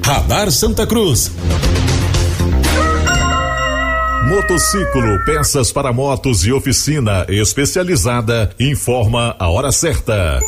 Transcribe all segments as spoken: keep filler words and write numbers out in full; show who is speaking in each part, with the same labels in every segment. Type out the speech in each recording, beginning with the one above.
Speaker 1: Radar Santa Cruz. Motociclo, peças para motos e oficina especializada, informa a hora certa.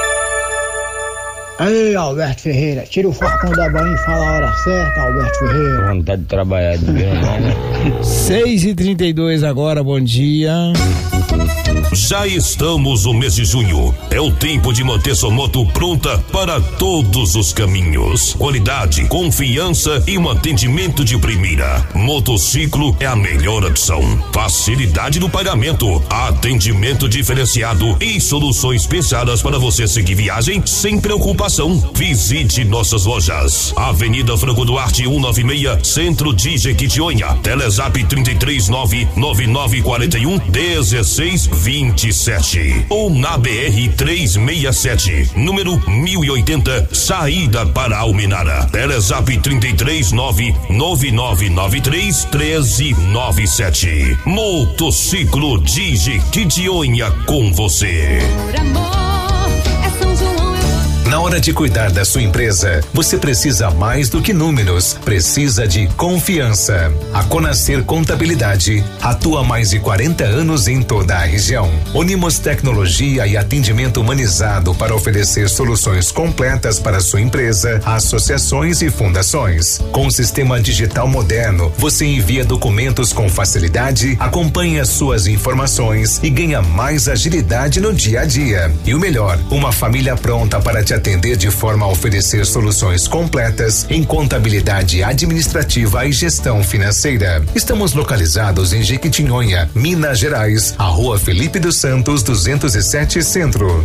Speaker 2: Aí, Alberto Ferreira, tira o facão da banha e fala a hora certa, Alberto Ferreira.
Speaker 3: Vontade de trabalhar de ver, né?
Speaker 4: seis e trinta e dois agora, bom dia.
Speaker 5: Já estamos no mês de junho. É o tempo de manter sua moto pronta para todos os caminhos. Qualidade, confiança e um atendimento de primeira. Motociclo é a melhor opção. Facilidade no pagamento, atendimento diferenciado e soluções pensadas para você seguir viagem sem preocupação. Visite nossas lojas. Avenida Franco Duarte cento e noventa e seis, Centro de Jequitinhonha. Telezap trinta e três nove nove nove quatro um dezesseis vinte e sete ou na B R trezentos e sessenta e sete, número mil e oitenta, saída para Almenara. Telezap trinta e três nove nove nove nove três um três nove sete. Motociclo de Jequitinhonha com você.
Speaker 6: Por amor, é São João.
Speaker 7: Na hora de cuidar da sua empresa, você precisa mais do que números, precisa de confiança. A Conascer Contabilidade atua há mais de quarenta anos em toda a região. Unimos tecnologia e atendimento humanizado para oferecer soluções completas para sua empresa, associações e fundações. Com o sistema digital moderno, você envia documentos com facilidade, acompanha suas informações e ganha mais agilidade no dia a dia. E o melhor, uma família pronta para te atender de forma a oferecer soluções completas em contabilidade administrativa e gestão financeira. Estamos localizados em Jequitinhonha, Minas Gerais, a Rua Felipe dos Santos duzentos e sete Centro.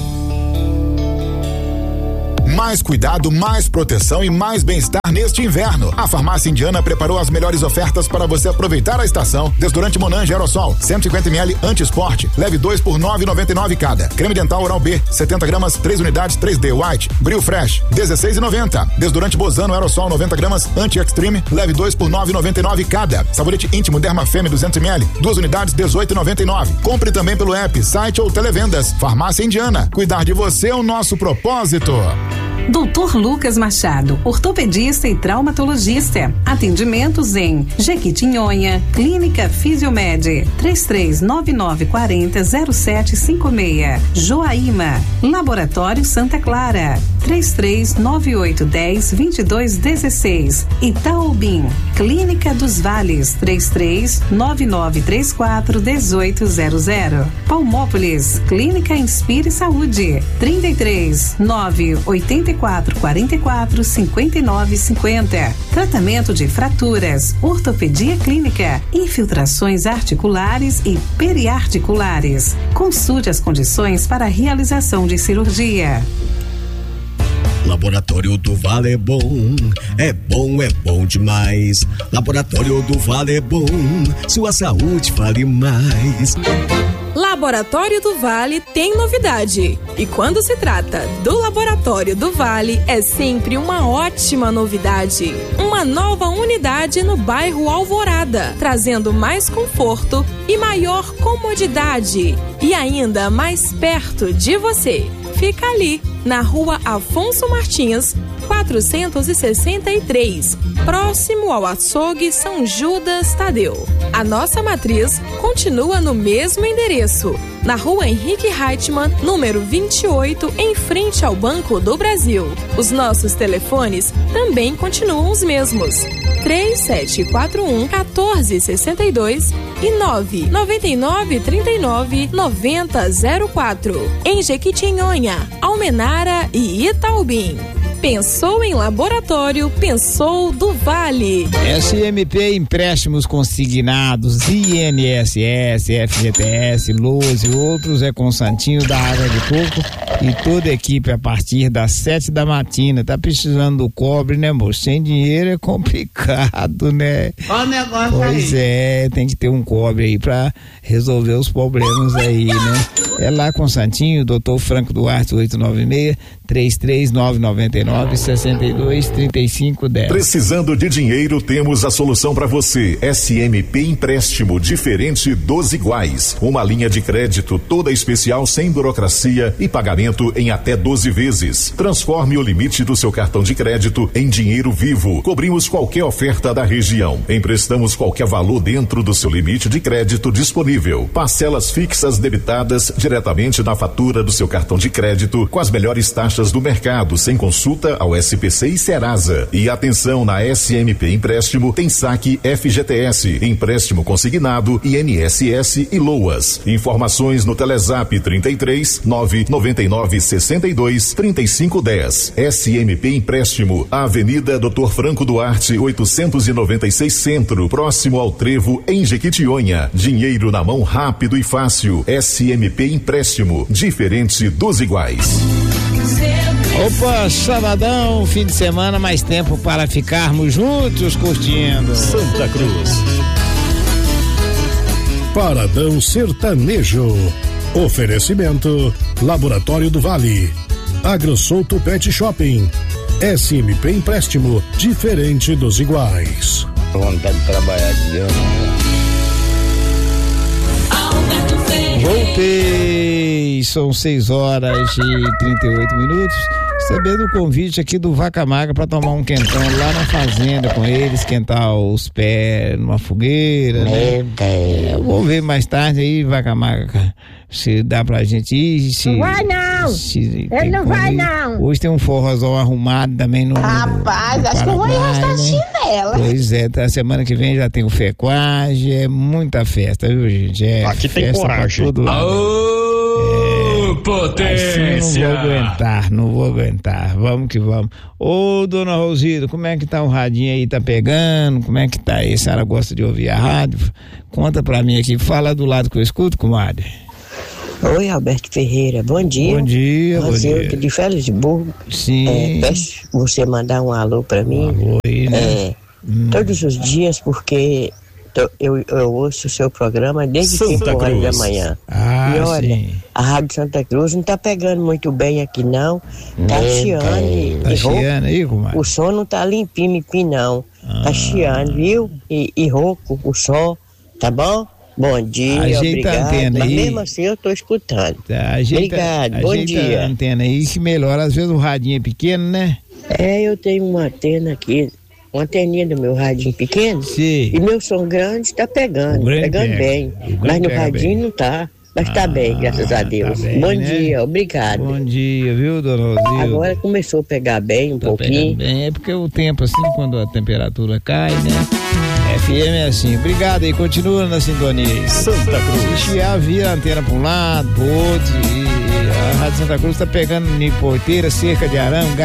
Speaker 8: Mais cuidado, mais proteção e mais bem-estar neste inverno. A Farmácia Indiana preparou as melhores ofertas para você aproveitar a estação. Desodorante Monange Aerosol, cento e cinquenta mililitros anti-esporte, leve dois por nove reais e noventa e nove cada. Creme dental Oral B, setenta gramas, três unidades, três D White. Brio Fresh, dezesseis reais e noventa centavos. Desodorante Bozano Aerosol, noventa gramas, anti-extreme, leve dois por nove reais e noventa e nove cada. Sabonete íntimo Derma Femme duzentos mililitros, duas unidades, dezoito reais e noventa e nove centavos. Compre também pelo app, site ou televendas. Farmácia Indiana, cuidar de você é o nosso propósito.
Speaker 9: doutor Lucas Machado, ortopedista e traumatologista. Atendimentos em Jequitinhonha, Clínica Fisiomed, três três nove nove quatro zero zero sete cinco seis. Joaíma, Laboratório Santa Clara, três três nove oito um zero dois dois um seis. Itaobim, Clínica dos Vales, três três nove nove três quatro um oito zero zero. Palmópolis, Clínica Inspire Saúde, trinta e três nove oito quatro quatro quatro cinco nove cinco zero. Tratamento de fraturas, ortopedia clínica, infiltrações articulares e periarticulares. Consulte as condições para a realização de cirurgia.
Speaker 10: Laboratório do Vale é bom, é bom, é bom demais. Laboratório do Vale é bom, sua saúde vale mais.
Speaker 11: Laboratório do Vale tem novidade. E quando se trata do Laboratório do Vale, é sempre uma ótima novidade. Uma nova unidade no bairro Alvorada, trazendo mais conforto e maior comodidade. E ainda mais perto de você. Fica ali, na Rua Afonso Martins, quatrocentos e sessenta e três, próximo ao açougue São Judas Tadeu. A nossa matriz continua no mesmo endereço, na Rua Henrique Reichmann, número vinte e oito, em frente ao Banco do Brasil. Os nossos telefones também continuam os mesmos: três sete quatro um, um quatro seis dois e nove nove nove três nove nove zero zero quatro. Em Jequitinhonha, Almenara e Itaobim. Pensou em laboratório, pensou do Vale.
Speaker 4: S M P Empréstimos Consignados, I N S S, F G T S, Luz e outros é com o Santinho da Água de Coco e toda a equipe a partir das sete da matina. Tá precisando do cobre, né, moço? Sem dinheiro é complicado, né?
Speaker 12: Olha o negócio
Speaker 4: pois
Speaker 12: aí.
Speaker 4: é, tem que ter um cobre aí pra resolver os problemas aí, né? É lá com o Santinho, doutor Franco Duarte oito nove seis, três três nove nove nove, seis dois, três cinco um zero.
Speaker 1: Precisando de dinheiro, temos a solução para você. S M P Empréstimo, diferente dos iguais. Uma linha de crédito toda especial, sem burocracia e pagamento em até doze vezes. Transforme o limite do seu cartão de crédito em dinheiro vivo. Cobrimos qualquer oferta da região. Emprestamos qualquer valor dentro do seu limite de crédito disponível. Parcelas fixas debitadas diretamente na fatura do seu cartão de crédito, com as melhores taxas do mercado, sem consulta ao S P C e Serasa. E atenção, na S M P Empréstimo tem saque F G T S, empréstimo consignado, I N S S e LOAS. Informações no Telezap trinta e três, nove noventa e nove, sessenta e dois, trinta e cinco dez. S M P Empréstimo, Avenida doutor Franco Duarte, oitocentos e noventa e seis Centro, próximo ao Trevo, em Jequitinhonha. Dinheiro na mão rápido e fácil. S M P Empréstimo, diferente dos iguais.
Speaker 4: Opa, sabadão, fim de semana, mais tempo para ficarmos juntos curtindo
Speaker 1: Santa Cruz.
Speaker 12: Paradão Sertanejo. Oferecimento Laboratório do Vale, AgroSouto Pet Shopping, S M P Empréstimo, diferente dos iguais.
Speaker 3: Vontade de trabalhar de Deus, né?
Speaker 4: Voltei, são seis horas e trinta e oito minutos. Recebendo o convite aqui do Vaca Magra para tomar um quentão lá na fazenda com ele, esquentar os pés numa fogueira, né? É, vou ver mais tarde aí, Vaca Magra, se dá pra gente ir. Se,
Speaker 13: não vai não,
Speaker 4: se
Speaker 13: ele não vai
Speaker 4: ir.
Speaker 13: não.
Speaker 4: Hoje tem um forrozão arrumado também no
Speaker 13: Rapaz,
Speaker 4: no, no
Speaker 13: acho que eu vou ir arrastar
Speaker 4: né?
Speaker 13: chinela.
Speaker 4: Pois é, tá, semana que vem já tem o Fequage, é muita festa, viu, gente? É
Speaker 14: aqui tem coragem.
Speaker 4: Ô,
Speaker 14: é, potência!
Speaker 4: Não vou aguentar, não vou aguentar. Vamos que vamos. Ô, dona Rosida, como é que tá o radinho aí? Tá pegando? Como é que tá aí? A senhora gosta de ouvir a rádio? Conta pra mim aqui, fala do lado que eu escuto, comadre.
Speaker 15: Oi, Alberto Ferreira, bom dia.
Speaker 4: Bom dia, bom
Speaker 15: você,
Speaker 4: dia.
Speaker 15: de Felisburgo.
Speaker 4: Sim.
Speaker 15: É, peço você mandar um alô pra mim.
Speaker 4: Um alô aí, né?
Speaker 15: É, hum. Todos os dias, porque eu, eu ouço o seu programa desde cinco horas da manhã.
Speaker 4: Ah,
Speaker 15: e olha,
Speaker 4: sim.
Speaker 15: a Rádio Santa Cruz não tá pegando muito bem aqui não. Tá
Speaker 4: Hum,
Speaker 15: chiando.
Speaker 4: tá chiando aí, comadre?
Speaker 15: O som não tá limpinho, limpinho não.
Speaker 4: Ah.
Speaker 15: Tá chiando, viu? E, e rouco o som, tá bom? Bom dia,
Speaker 4: Ajeita
Speaker 15: obrigado.
Speaker 4: a antena
Speaker 15: Mas
Speaker 4: aí.
Speaker 15: mesmo assim eu tô escutando.
Speaker 4: Tá, ajeita,
Speaker 15: Obrigado, bom
Speaker 4: ajeita
Speaker 15: dia.
Speaker 4: a antena aí que melhora. Às vezes o radinho é pequeno, né?
Speaker 15: É, eu tenho uma antena aqui, uma anteninha do meu radinho pequeno.
Speaker 4: Sim.
Speaker 15: E meu som grande tá pegando,
Speaker 4: O grande
Speaker 15: pegando
Speaker 4: pega.
Speaker 15: bem.
Speaker 4: O grande
Speaker 15: Mas no
Speaker 4: pega
Speaker 15: radinho
Speaker 4: bem.
Speaker 15: não tá. Mas tá
Speaker 4: Ah,
Speaker 15: bem, graças a Deus.
Speaker 4: tá bem,
Speaker 15: Bom
Speaker 4: né?
Speaker 15: dia, obrigado.
Speaker 4: Bom dia, viu, dona Rosilda?
Speaker 15: Agora começou a pegar bem um
Speaker 4: Tá
Speaker 15: pouquinho.
Speaker 4: pegando bem, é porque o tempo assim, quando a temperatura cai, né? F M é assim. Obrigado aí, continua na sintonia aí.
Speaker 1: Santa Cruz.
Speaker 4: Se chiar, vira a antena pra um lado, pro outro, e a Rádio Santa Cruz tá pegando em porteira, cerca de arame,